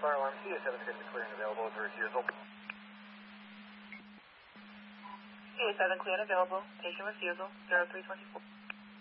Fire alarm CA7 clear and available as a refusal. CA7 clear and available. Patient refusal 0324.